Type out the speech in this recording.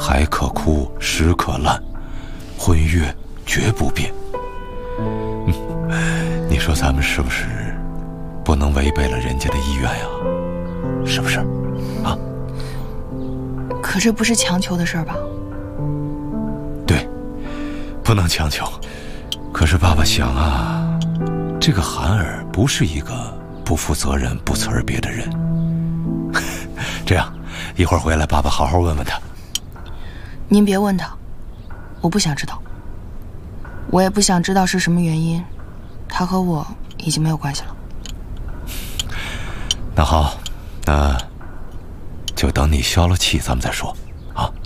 海可枯，石可烂，婚约绝不变。你说咱们是不是不能违背了人家的意愿呀？是不是？啊？ 可这不是强求的事儿吧？ 对，不能强求。可是爸爸想啊，这个韩儿不是一个不负责任、不辞而别的人。这样，一会儿回来，爸爸好好问问他。 您别问他，我不想知道。我也不想知道是什么原因，他和我已经没有关系了。 那好，那就等你消了气，咱们再说。